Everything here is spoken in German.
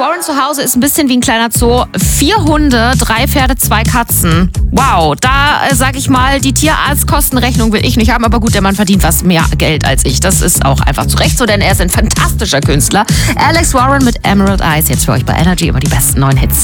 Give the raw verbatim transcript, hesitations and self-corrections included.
Warren zu Hause ist ein bisschen wie ein kleiner Zoo. Vier Hunde, drei Pferde, zwei Katzen. Wow, da äh, sag ich mal, die Tierarztkostenrechnung will ich nicht haben, aber gut, der Mann verdient was mehr Geld als ich. Das ist auch einfach zu Recht so, denn er ist ein fantastischer Künstler. Alex Warren mit Emerald Eyes, jetzt für euch bei Energy immer die besten neuen Hits.